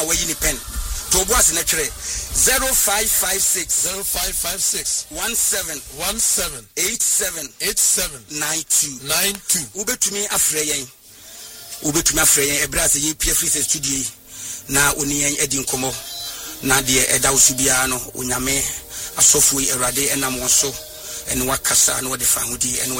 Away ni pen. To boas na chere 0556 17 92 ubetumi afre yen ebrase ye pie free studio na oni yen edi nkomo na de eda usubia no onyame asofo erade enam won so ene wakasa na wode fa hodi ene